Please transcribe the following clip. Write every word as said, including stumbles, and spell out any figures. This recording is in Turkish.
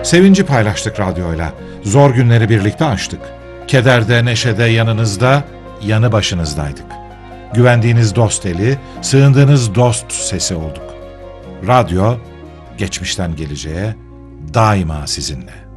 Sevinci paylaştık radyoyla. Zor günleri birlikte aştık. Kederde, neşede yanınızda, yanı başınızdaydık. Güvendiğiniz dost eli, sığındığınız dost sesi olduk. Radyo, geçmişten geleceğe daima sizinle.